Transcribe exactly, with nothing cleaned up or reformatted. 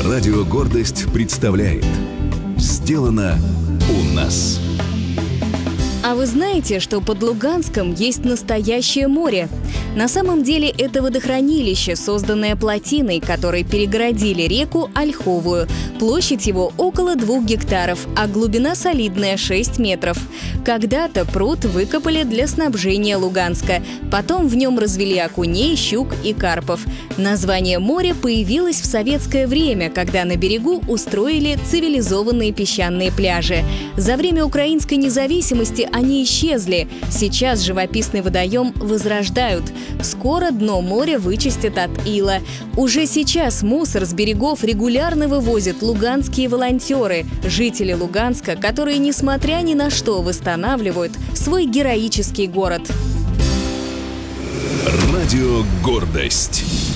Радио «Гордость» представляет «Сделано у нас». А вы знаете, что под Луганском есть настоящее море? На самом деле это водохранилище, созданное плотиной, которой перегородили реку Ольховую. Площадь его около двух гектаров, а глубина солидная — шесть метров. Когда-то пруд выкопали для снабжения Луганска. Потом в нем развели окуней, щук и карпов. Название моря появилось в советское время, когда на берегу устроили цивилизованные песчаные пляжи. За время украинской независимости они исчезли. Сейчас живописный водоем возрождают. Скоро дно моря вычистят от ила. Уже сейчас мусор с берегов регулярно вывозят луганские волонтеры, жители Луганска, которые, несмотря ни на что, восстанавливают свой героический город. Радио «Гордость».